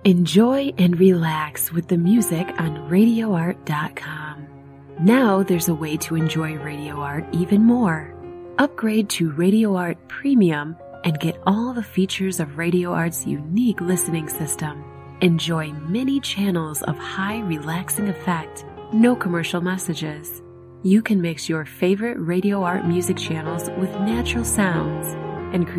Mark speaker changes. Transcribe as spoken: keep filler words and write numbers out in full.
Speaker 1: Enjoy and relax with the music on radio art dot com. Now there's a way to enjoy Radio Art even more. Upgrade to Radio Art Premium and get all the features of Radio Art's unique listening system. Enjoy many channels of high relaxing effect, no commercial messages. You can mix your favorite Radio Art music channels with natural sounds and create